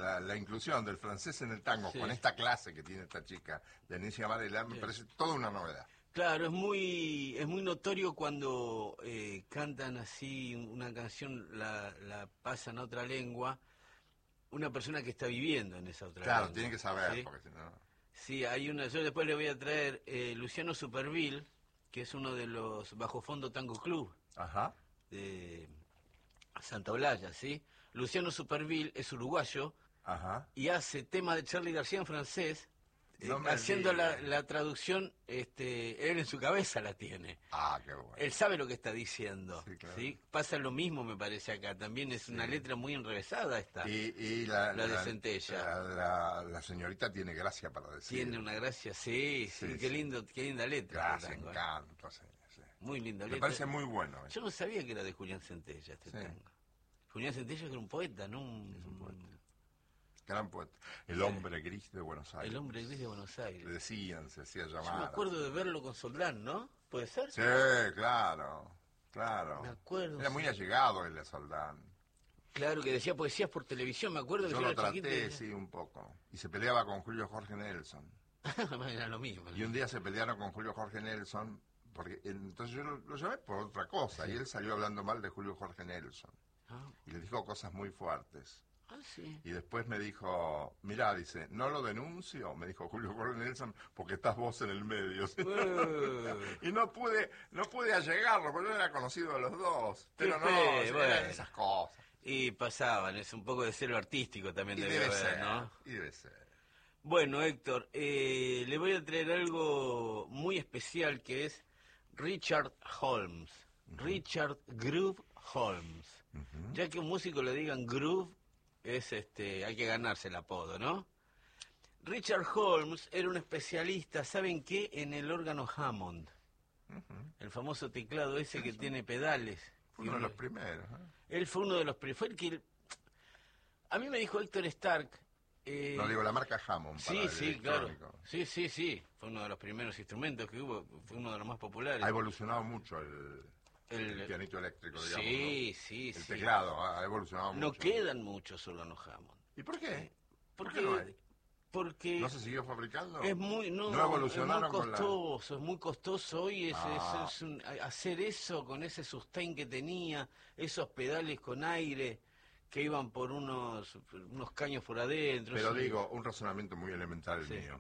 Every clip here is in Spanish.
la inclusión del francés en el tango Sí. con esta clase que tiene esta chica, Denise Varela, me parece toda una novedad. Claro, es muy notorio cuando cantan así una canción, la pasan a otra lengua, una persona que está viviendo en esa otra Claro, lengua. tiene que saber, ¿sí? porque si no... Sí, hay una, yo después le voy a traer Luciano Superville, que es uno de los Bajo Fondo Tango Club Ajá. de Santa Olalla, ¿sí? Luciano Superville es uruguayo Ajá. y hace tema de Charly García en francés, No me haciendo digas. la traducción, él en su cabeza la tiene. Ah, qué bueno. Él sabe lo que está diciendo, Sí, claro. ¿sí? Pasa lo mismo, me parece, acá. También es una letra muy enrevesada esta. Y la de Centella. La señorita tiene gracia para decir. Tiene una gracia, sí, Sí, qué sí. lindo, qué linda letra. Gracia, este tango, encanto, sí, sí. Muy linda Me letra. parece muy bueno. Yo no sabía que era de Julián Centella este Sí. tango. Julián Centella que era un poeta, ¿no? Es un poeta. Gran poeta. El hombre gris de Buenos Aires. El hombre gris de Buenos Le Aires. decían, se hacía llamar. Yo me acuerdo de verlo con Soldán, ¿no? ¿Puede ser? Sí, claro, claro. Me acuerdo, Era sí. muy allegado el de Soldán. Claro, que decía poesías por televisión, me acuerdo que Yo yo lo era chiquito. traté, sí, un poco. Y se peleaba con Julio Jorge Nelson. Era lo mismo. Y un día se pelearon con Julio Jorge Nelson, porque entonces yo lo llamé por otra cosa, Sí. y él salió hablando mal de Julio Jorge Nelson. Ah, Y le dijo cosas muy fuertes. sí. Y después me dijo, mirá, dice, no lo denuncio, me dijo Julio Jorge Nelson, porque estás vos en el medio. Y no pude allegarlo, porque yo era conocido de los dos. Pero no, bueno. eran esas cosas. Y pasaban, es un poco de celo artístico también Y debe debe haber, ser, ¿no? y debe ser. Bueno, Héctor, le voy a traer algo muy especial que es Richard Holmes. Richard Groove Holmes. Ya que a un músico le digan Groove, hay que ganarse el apodo, ¿no? Richard Holmes era un especialista, ¿saben qué? En el órgano Hammond. El famoso teclado ese que tiene pedales. Fue uno de los primeros. Él fue uno de los primeros. Fue el que... A mí me dijo Héctor Stark... No digo la marca Hammond para Sí, el sí, claro. electrónico. Sí. Fue uno de los primeros instrumentos que hubo, fue uno de los más populares. Ha evolucionado mucho el pianito eléctrico, digamos. Sí, ¿no? sí, El sí. teclado ha evolucionado No mucho. quedan muchos órganos Hammond. ¿Y por qué? ¿Por Porque, qué no hay? porque ¿No se siguió fabricando? es muy, no evolucionaron es muy con la... costoso, es muy costoso hoy Ah. hacer eso con ese sustain que tenía, esos pedales con aire que iban por unos caños por adentro. Pero eso- digo, un razonamiento muy elemental el Sí. mío.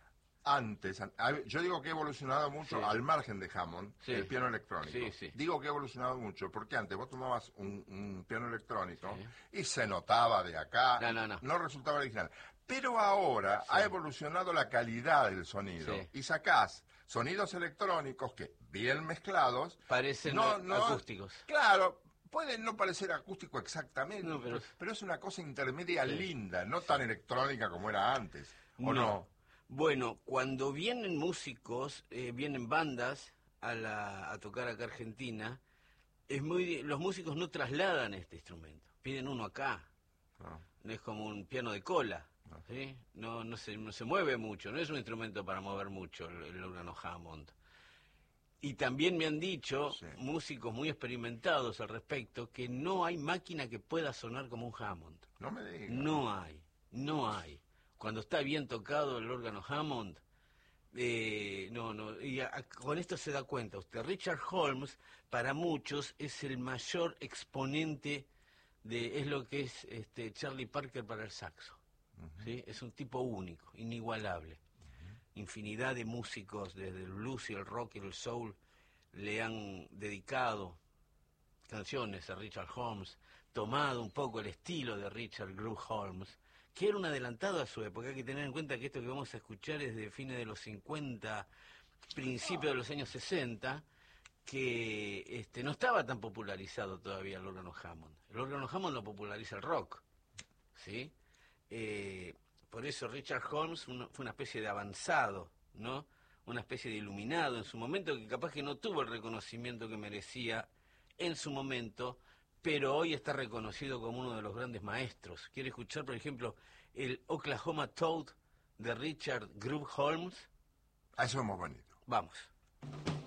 Antes, yo digo que ha evolucionado mucho Sí. al margen de Hammond, Sí. el piano electrónico. Sí, sí. Digo que ha evolucionado mucho porque antes vos tomabas un piano electrónico Sí. y se notaba de acá, No. resultaba original. Pero ahora ha evolucionado la calidad del sonido Sí. y sacás sonidos electrónicos que, bien mezclados, Parecen acústicos. Claro, pueden no parecer acústico exactamente, No, pero es una cosa intermedia linda, no tan electrónica como era antes. ¿O no? Bueno, cuando vienen músicos, vienen bandas a tocar acá a Argentina, los músicos no trasladan este instrumento, piden uno acá. No es como un piano de cola, ¿sí? No se mueve mucho, no es un instrumento para mover mucho el órgano Hammond. Y también me han dicho músicos muy experimentados al respecto que no hay máquina que pueda sonar como un Hammond. No me digas. No hay. Cuando está bien tocado el órgano Hammond, con esto se da cuenta usted. Richard Holmes, para muchos, es el mayor exponente es lo que es Charlie Parker para el saxo. ¿Sí? Es un tipo único, inigualable. Infinidad de músicos, desde el blues y el rock y el soul, le han dedicado canciones a Richard Holmes, tomado un poco el estilo de Richard Groove Holmes, que era un adelantado a su época. Hay que tener en cuenta que esto que vamos a escuchar es de fines de los 50, principios de los años 60, que no estaba tan popularizado todavía el órgano Hammond. El órgano Hammond lo populariza el rock, ¿sí? Por eso Richard Holmes fue una especie de avanzado, ¿no? Una especie de iluminado en su momento, que capaz que no tuvo el reconocimiento que merecía en su momento, pero hoy está reconocido como uno de los grandes maestros. ¿Quiere escuchar, por ejemplo, el Oklahoma Toad de Richard Groove Holmes? A eso hemos venido. Vamos.